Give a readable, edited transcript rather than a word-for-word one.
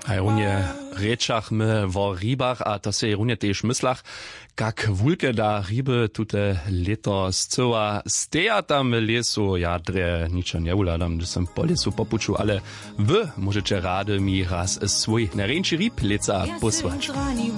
A runie rečach my wo ribach, a to se runie tež myslach, kak wulke da riby tute leto zcyła steja tam w lesu, ja dre niczo nie uladam, gdy sam po lesu popuczu, ale wy możecie rady mi raz swój nareńczy rib leca posłać.